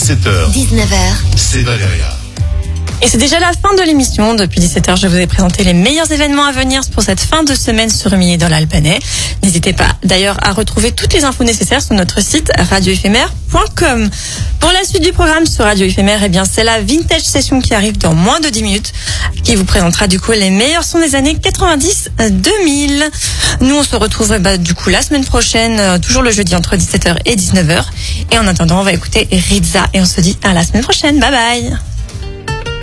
17h, 19h, c'est Valéria. Et c'est déjà la fin de l'émission. Depuis 17h, je vous ai présenté les meilleurs événements à venir pour cette fin de semaine sur Rumilly dans l'Albanais. N'hésitez pas d'ailleurs à retrouver toutes les infos nécessaires sur notre site radioéphémère.com. Pour la suite du programme sur Radio Éphémère, eh bien, c'est la Vintage Session qui arrive dans moins de 10 minutes, qui vous présentera du coup les meilleurs sons des années 90-2000. Nous, on se retrouve du coup la semaine prochaine, toujours le jeudi entre 17h et 19h. Et en attendant, on va écouter Rizza et on se dit à la semaine prochaine. Bye bye.